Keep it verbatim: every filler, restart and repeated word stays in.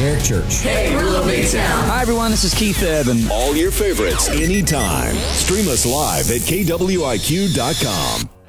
Eric Church. Hey, we're Little Big Town. Hi, everyone. This is Keith Eben. All your favorites anytime. Stream us live at K W I Q dot com.